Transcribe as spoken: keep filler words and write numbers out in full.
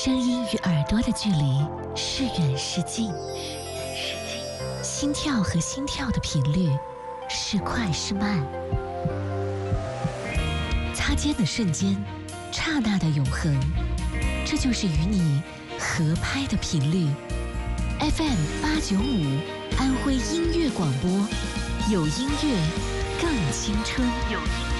声音与耳朵的距离是远是近，心跳和心跳的频率是快是慢，擦肩的瞬间，刹那的永恒，这就是与你合拍的频率。F M 八九五，安徽音乐广播，有音乐更青春。有音